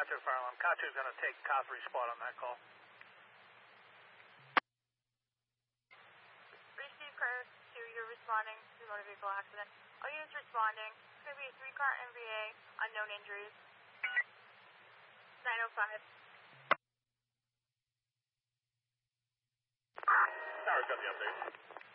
Car 2 fire alarm. Car 2 is going to take Car 3 spot on that call. Receive Car 2, you're responding to motor vehicle accident. All units responding. It's going to be a 3-car MVA, unknown injuries. 905. Tower's got the update.